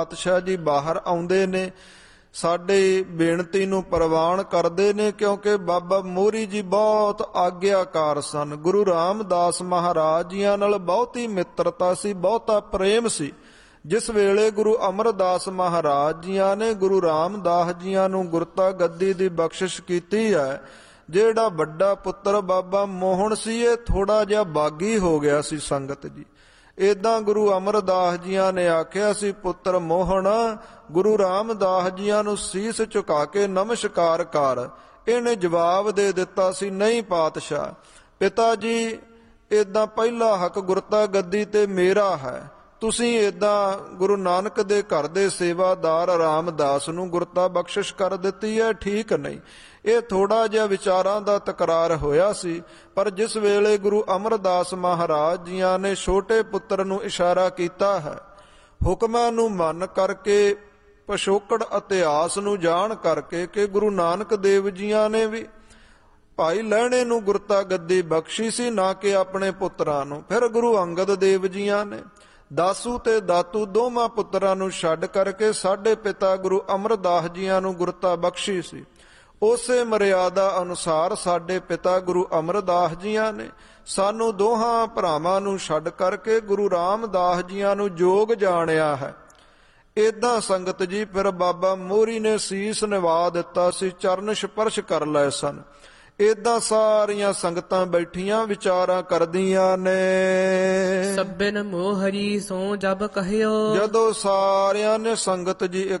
ਪਾਤਸ਼ਾਹ ਜੀ ਬਾਹਰ ਆਉਂਦੇ ਨੇ, ਸਾਡੀ ਬੇਨਤੀ ਨੂੰ ਪ੍ਰਵਾਨ ਕਰਦੇ ਨੇ, ਕਿਉਂਕਿ ਬਾਬਾ ਮੋਹਰੀ ਜੀ ਬਹੁਤ ਆਗਿਆਕਾਰ ਸਨ। ਗੁਰੂ ਰਾਮਦਾਸ ਮਹਾਰਾਜ ਜੀਆਂ ਨਾਲ ਬਹੁਤੀ ਮਿੱਤਰਤਾ ਸੀ, ਬਹੁਤਾ ਪ੍ਰੇਮ ਸੀ। ਜਿਸ ਵੇਲੇ ਗੁਰੂ ਅਮਰਦਾਸ ਮਹਾਰਾਜ ਜੀਆਂ ਨੇ ਗੁਰੂ ਰਾਮਦਾਸ ਜੀਆਂ ਨੂੰ ਗੁਰਤਾ ਗੱਦੀ ਦੀ ਬਖਸ਼ਿਸ਼ ਕੀਤੀ ਹੈ, ਜਿਹੜਾ ਵੱਡਾ ਪੁੱਤਰ ਬਾਬਾ ਮੋਹਨ ਸੀ, ਇਹ ਥੋੜਾ ਜਿਹਾ ਬਾਗੀ ਹੋ ਗਿਆ ਸੀ ਸੰਗਤ ਜੀ। ਏਦਾਂ ਗੁਰੂ ਅਮਰਦਾਸ ਜੀਆਂ ਨੇ ਆਖਿਆ ਸੀ, ਪੁੱਤਰ ਮੋਹਨ ਗੁਰੂ ਰਾਮਦਾਸ ਜੀਆਂ ਨੂੰ ਸੀਸ ਝੁਕਾ ਕੇ ਨਮਸਕਾਰ ਕਰ। ਇਹਨੇ ਜਵਾਬ ਦੇ ਦਿੱਤਾ ਸੀ, ਨਹੀਂ ਪਾਤਸ਼ਾਹ, ਪਿਤਾ ਜੀ ਏਦਾਂ ਪਹਿਲਾ ਹੱਕ ਗੁਰਤਾ ਗੱਦੀ ਤੇ ਮੇਰਾ ਹੈ। ਤੁਸੀਂ ਏਦਾਂ ਗੁਰੂ ਨਾਨਕ ਦੇ ਘਰ ਦੇ ਸੇਵਾਦਾਰ ਰਾਮਦਾਸ ਨੂੰ ਗੁਰਤਾ ਬਖਸ਼ਿਸ਼ ਕਰ ਦਿੱਤੀ ਹੈ, ਠੀਕ ਨਹੀਂ। ਇਹ ਥੋੜਾ ਜਿਹਾ ਵਿਚਾਰਾਂ ਦਾ ਤਕਰਾਰ ਹੋਇਆ ਸੀ, ਪਰ ਜਿਸ ਵੇਲੇ ਗੁਰੂ ਅਮਰਦਾਸ ਮਹਾਰਾਜ ਜੀਆਂ ਨੇ ਛੋਟੇ ਪੁੱਤਰ ਨੂੰ ਇਸ਼ਾਰਾ ਕੀਤਾ ਹੈ, ਹੁਕਮਾਂ ਨੂੰ ਮੰਨ ਕਰਕੇ, ਪਿਛੋਕੜ ਇਤਿਹਾਸ ਨੂੰ ਜਾਣ ਕਰਕੇ ਕਿ ਗੁਰੂ ਨਾਨਕ ਦੇਵ ਜੀਆਂ ਨੇ ਵੀ ਭਾਈ ਲਹਿਣੇ ਨੂੰ ਗੁਰਤਾ ਗੱਦੀ ਬਖਸ਼ੀ ਸੀ, ਨਾ ਕਿ ਆਪਣੇ ਪੁੱਤਰਾਂ ਨੂੰ। ਫਿਰ ਗੁਰੂ ਅੰਗਦ ਦੇਵ ਜੀਆਂ ਨੇ ਦਾਸੂ ਤੇ ਦਾਤੂ ਦੋਵਾਂ ਪੁੱਤਰਾਂ ਨੂੰ ਛੱਡ ਕਰਕੇ ਸਾਡੇ ਪਿਤਾ ਗੁਰੂ ਅਮਰਦਾਸ ਜੀਆਂ ਨੂੰ ਗੁਰਤਾ ਬਖਸ਼ੀ ਸੀ। ਉਸੇ ਮਰਿਆਦਾ ਅਨੁਸਾਰ ਸਾਡੇ ਪਿਤਾ ਗੁਰੂ ਅਮਰਦਾਸ ਜੀਆਂ ਨੇ ਸਾਨੂੰ ਦੋਹਾਂ ਭਰਾਵਾਂ ਨੂੰ ਛੱਡ ਕਰਕੇ ਗੁਰੂ ਰਾਮਦਾਸ ਜੀਆਂ ਨੂੰ ਜੋਗ ਜਾਣਿਆ ਹੈ। ਏਦਾਂ ਸੰਗਤ ਜੀ ਫਿਰ ਬਾਬਾ ਮੋਹਰੀ ਨੇ ਸੀਸ ਨਿਵਾ ਦਿੱਤਾ ਸੀ, ਚਰਨ ਸਪਰਸ਼ ਕਰ ਲਏ ਸਨ। ਏਦਾਂ ਸਾਰੀਆਂ ਸੰਗਤਾਂ ਬੈਠੀਆਂ ਵਿਚਾਰਾਂ ਕਰਦੀਆਂ ਨੇ। ਸਭਨ ਮੋਹਰੀ ਸੋ ਜਬ ਕਹਿਓ, ਜਦੋਂ ਸਾਰਿਆਂ ਨੇ ਸੰਗਤ ਜੀ